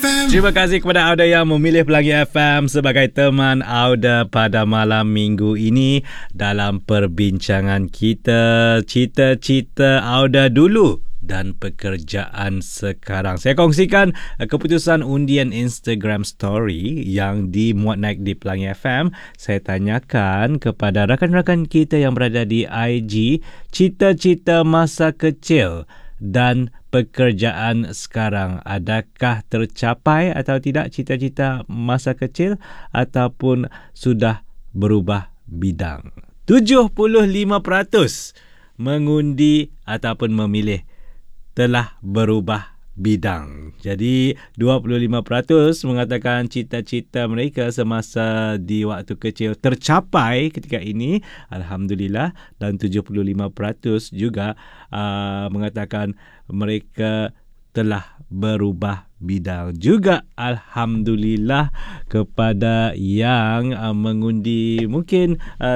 Terima kasih kepada Auda yang memilih Pelangi FM sebagai teman Auda pada malam minggu ini dalam perbincangan kita cita-cita Auda dulu dan pekerjaan sekarang. Saya kongsikan keputusan undian Instagram story yang dimuat naik di Pelangi FM. Saya tanyakan kepada rakan-rakan kita yang berada di IG, cita-cita masa kecil dan pekerjaan sekarang, adakah tercapai atau tidak cita-cita masa kecil ataupun sudah berubah bidang? 75% mengundi ataupun memilih telah berubah bidang. Jadi 25% mengatakan cita-cita mereka semasa di waktu kecil tercapai ketika ini, alhamdulillah, dan 75% juga mengatakan mereka telah berubah bidang juga, alhamdulillah. Kepada yang mengundi mungkin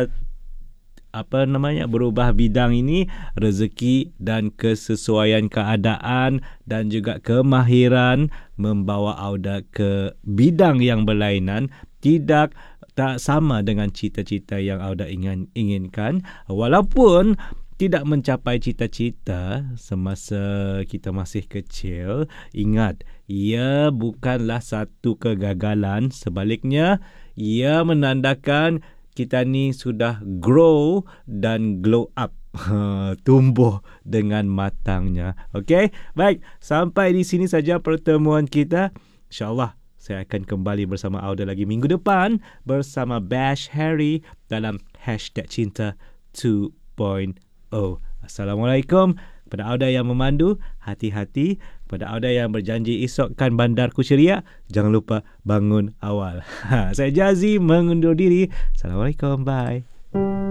berubah bidang ini, rezeki dan kesesuaian keadaan dan juga kemahiran membawa Auda ke bidang yang berlainan, tak sama dengan cita-cita yang Auda inginkan. Walaupun tidak mencapai cita-cita semasa kita masih kecil, ingat, ia bukanlah satu kegagalan. Sebaliknya, ia menandakan kita ni sudah grow dan glow up. Tumbuh dengan matangnya. Okey? Baik, sampai di sini saja pertemuan kita. InsyaAllah saya akan kembali bersama Auda lagi minggu depan bersama Bash Harry dalam #Cinta 2.0. Assalamualaikum. Kepada Auda yang memandu, hati-hati. Kepada Auda yang berjanji esokkan bandarku ceria, jangan lupa bangun awal. Saya Jazi mengundur diri. Assalamualaikum. Bye.